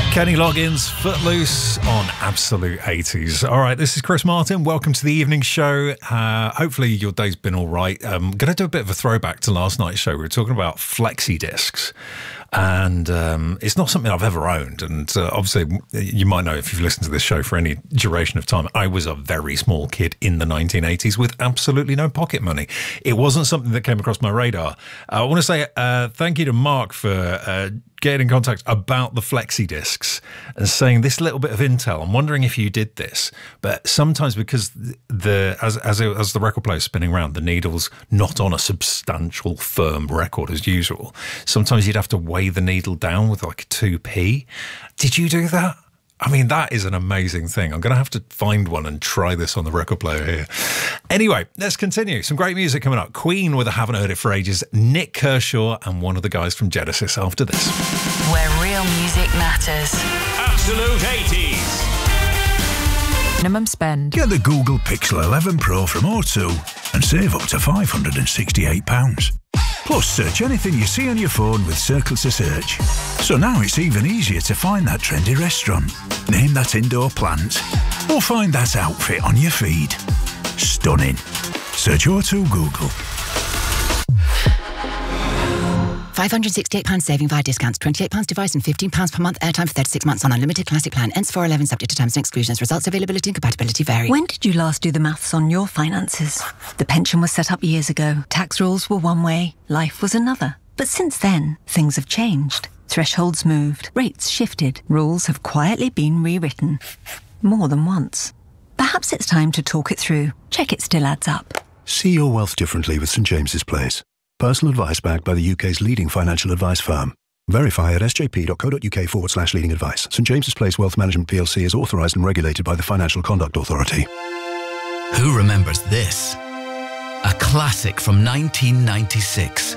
Kenny Loggins, Footloose on Absolute 80s. All right, this is Chris Martin. Welcome to the evening show. Hopefully your day's been all right. I'm going to do a bit of a throwback to last night's show. We were talking about flexi discs. And it's not something I've ever owned. And obviously, you might know if you've listened to this show for any duration of time, I was a very small kid in the 1980s with absolutely no pocket money. It wasn't something that came across my radar. I want to say thank you to Mark for getting in contact about the flexi discs and saying this little bit of intel. I'm wondering if you did this, but sometimes because as the record player is spinning around, the needle's not on a substantial firm record as usual. Sometimes you'd have to weigh the needle down with like a 2p. Did you do that? I mean, that is an amazing thing. I'm going to have to find one and try this on the record player here. Anyway, let's continue. Some great music coming up. Queen with I Haven't Heard It For Ages, Nick Kershaw and one of the guys from Genesis after this. Where real music matters. Absolute 80s. Minimum spend. Get the Google Pixel 11 Pro from O2 and save up to £568. Plus, search anything you see on your phone with Circle to Search. So now it's even easier to find that trendy restaurant, name that indoor plant, or find that outfit on your feed. Stunning. Search O2 Google. £568 saving via discounts, £28 device and £15 per month airtime for 36 months on unlimited classic plan. Ends 4/11 subject to terms and exclusions. Results, availability and compatibility vary. When did you last do the maths on your finances? The pension was set up years ago. Tax rules were one way, life was another. But since then, things have changed. Thresholds moved, rates shifted, rules have quietly been rewritten. More than once. Perhaps it's time to talk it through. Check it still adds up. See your wealth differently with St James's Place. Personal advice backed by the UK's leading financial advice firm. Verify at sjp.co.uk/leading advice. St James's Place Wealth Management PLC is authorised and regulated by the Financial Conduct Authority. Who remembers this? A classic from 1996.